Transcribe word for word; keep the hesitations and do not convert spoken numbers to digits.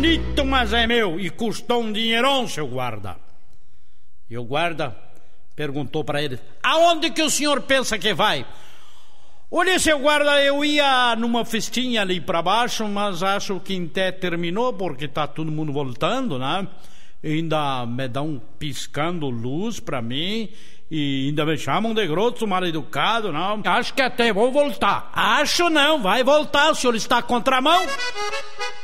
bonito, mas é meu e custou um dinheirão, seu guarda. E o guarda perguntou para ele: aonde que o senhor pensa que vai? Olha, seu guarda, eu ia numa festinha ali para baixo, mas acho que até terminou porque tá todo mundo voltando, né? E ainda me dão piscando luz para mim e ainda me chamam de grosso, mal educado, não? Acho que até vou voltar. Acho não, vai voltar, o senhor está à contramão.